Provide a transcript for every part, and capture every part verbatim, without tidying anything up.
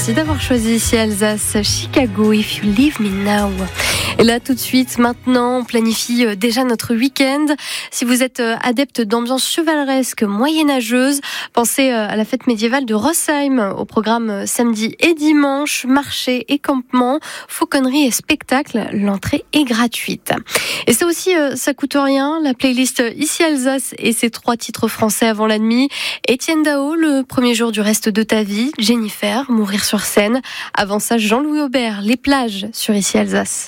Merci d'avoir choisi ici Alsace, Chicago, If You Leave Me Now. Et là, tout de suite, maintenant, on planifie déjà notre week-end. Si vous êtes adepte d'ambiance chevaleresque moyenâgeuse, pensez à la fête médiévale de Rossheim, au programme samedi et dimanche, marché et campement, fauconnerie et spectacle. L'entrée est gratuite. Et ça aussi, ça coûte rien. La playlist Ici Alsace et ses trois titres français avant la nuit. Étienne Dao, Le premier jour du reste de ta vie. Jennifer, Mourir sur scène. Avant ça, Jean-Louis Aubert, Les plages sur Ici Alsace.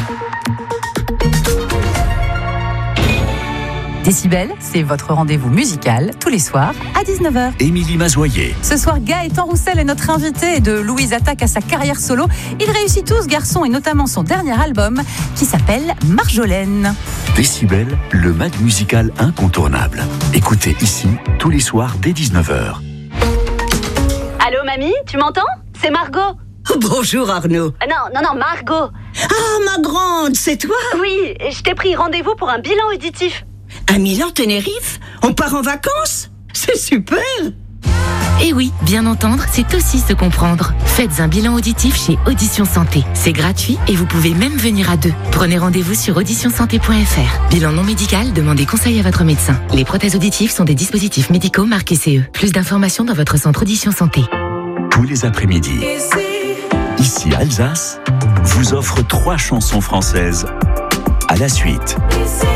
Décibel, c'est votre rendez-vous musical tous les soirs à dix-neuf heures. Émilie Mazoyer. Ce soir, Gaëtan Roussel est notre invité et de Louise attaque à sa carrière solo. Il réussit tout ce garçon et notamment son dernier album qui s'appelle Marjolaine. Décibel, le mag musical incontournable. Écoutez ici tous les soirs dès dix-neuf heures. Allô mamie, tu m'entends? C'est Margot. Bonjour Arnaud. Euh, non, non, non, Margot. Ah, ma grande, c'est toi? Oui, je t'ai pris rendez-vous pour un bilan auditif. À Milan, Tenerife? On part en vacances? C'est super! Et oui, bien entendre, c'est aussi se comprendre. Faites un bilan auditif chez Audition Santé. C'est gratuit et vous pouvez même venir à deux. Prenez rendez-vous sur audition santé point f r. Bilan non médical, demandez conseil à votre médecin. Les prothèses auditives sont des dispositifs médicaux marqués C E. Plus d'informations dans votre centre Audition Santé. Tous les après-midi, Ici Alsace vous offre trois chansons françaises à la suite.